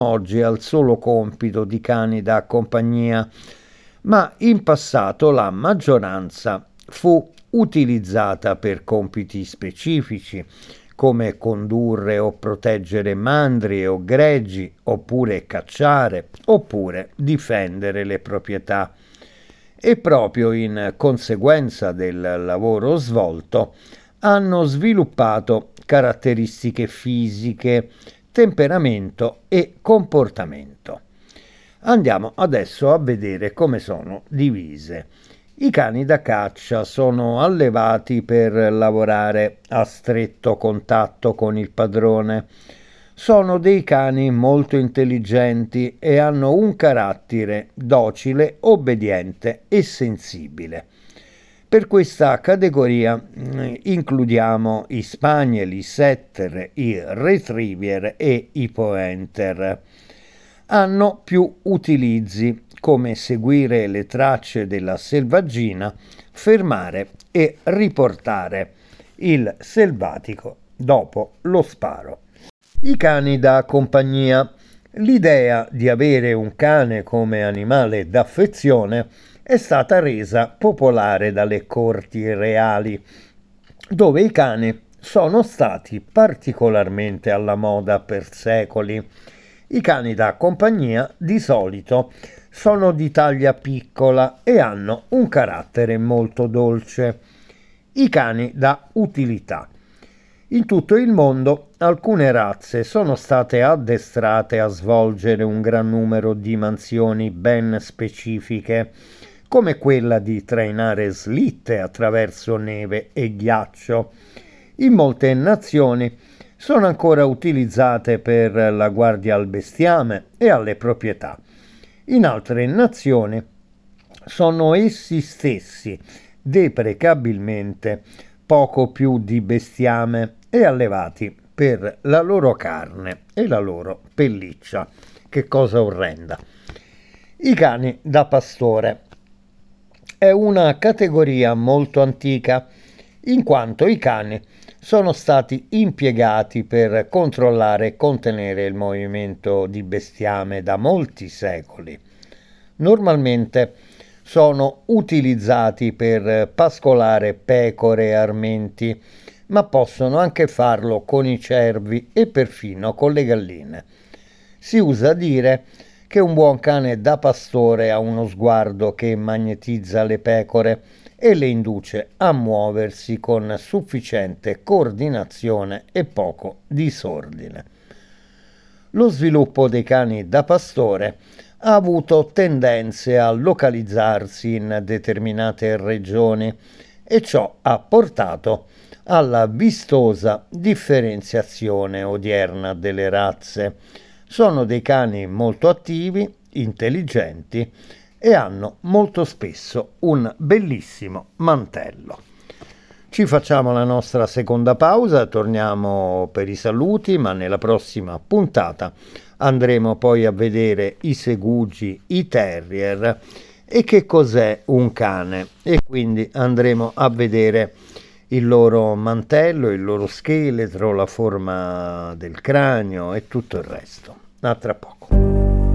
oggi al solo compito di cani da compagnia, ma in passato la maggioranza fu utilizzata per compiti specifici, come condurre o proteggere mandrie o greggi, oppure cacciare, oppure difendere le proprietà. E proprio in conseguenza del lavoro svolto hanno sviluppato caratteristiche fisiche, temperamento e comportamento. Andiamo adesso a vedere come sono divise. I cani da caccia sono allevati per lavorare a stretto contatto con il padrone. Sono dei cani molto intelligenti e hanno un carattere docile, obbediente e sensibile. Per questa categoria includiamo i spaniel, i setter, i retriever e i pointer. Hanno più utilizzi, come seguire le tracce della selvaggina, fermare e riportare il selvatico dopo lo sparo. I cani da compagnia. L'idea di avere un cane come animale d'affezione è stata resa popolare dalle corti reali, dove i cani sono stati particolarmente alla moda per secoli. I cani da compagnia di solito sono di taglia piccola e hanno un carattere molto dolce. I cani da utilità. In tutto il mondo alcune razze sono state addestrate a svolgere un gran numero di mansioni ben specifiche, come quella di trainare slitte attraverso neve e ghiaccio. In molte nazioni sono ancora utilizzate per la guardia al bestiame e alle proprietà. In altre nazioni sono essi stessi deprecabilmente poco più di bestiame e allevati per la loro carne e la loro pelliccia. Che cosa orrenda. I cani da pastore. È una categoria molto antica, in quanto i cani sono stati impiegati per controllare e contenere il movimento di bestiame da molti secoli. Normalmente sono utilizzati per pascolare pecore e armenti, ma possono anche farlo con i cervi e perfino con le galline. Si usa dire che un buon cane da pastore ha uno sguardo che magnetizza le pecore e le induce a muoversi con sufficiente coordinazione e poco disordine. Lo sviluppo dei cani da pastore ha avuto tendenze a localizzarsi in determinate regioni e ciò ha portato alla vistosa differenziazione odierna delle razze. Sono dei cani molto attivi, intelligenti e hanno molto spesso un bellissimo mantello. Ci facciamo la nostra seconda pausa, torniamo per i saluti, ma nella prossima puntata andremo poi a vedere i segugi, i terrier e che cos'è un cane, e quindi andremo a vedere il loro mantello, il loro scheletro, la forma del cranio e tutto il resto. A tra poco.